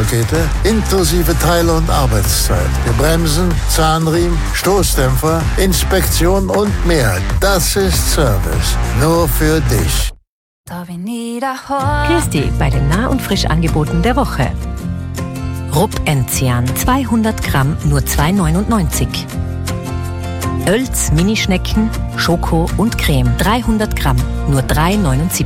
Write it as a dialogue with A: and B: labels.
A: Pakete inklusive Teile und Arbeitszeit. Wir bremsen, Zahnriemen, Stoßdämpfer, Inspektion und mehr. Das ist Service. Nur für dich.
B: Grüß dich bei den Nah- und Frischangeboten der Woche. Rupp Enzian 200 Gramm nur 2,99. Oelz Minischnecken, Schoko und Creme 300 Gramm nur 3,79.